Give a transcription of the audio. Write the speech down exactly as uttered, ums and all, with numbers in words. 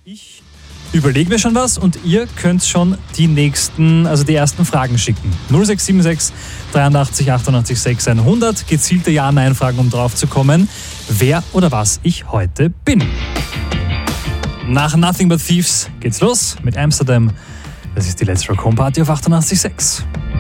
Ich überlege mir schon was und ihr könnt schon die nächsten, also die ersten Fragen schicken. null sechs sieben sechs dreiundachtzig achtundachtzig sechs hundert. Gezielte Ja-Nein-Fragen, um drauf zu kommen, wer oder was ich heute bin. Nach Nothing But Thieves geht's los mit Amsterdam. Das ist die Let's Rock Home Party auf achtundachtzig Komma sechs.